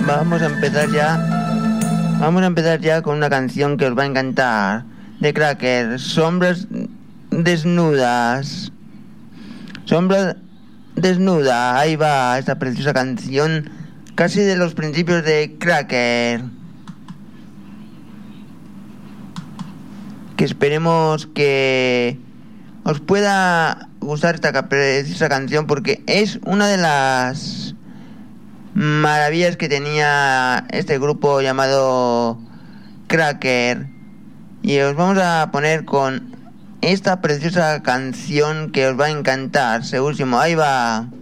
vamos a empezar ya con una canción que os va a encantar, de Cracker, Sombras Desnudas. Sombra Desnuda, ahí va esta preciosa canción, casi de los principios de Cracker, que esperemos que os pueda gustar esta preciosa canción, porque es una de las maravillas que tenía este grupo llamado Cracker. Y os vamos a poner con esta preciosa canción que os va a encantar, segurísimo. Ahí va.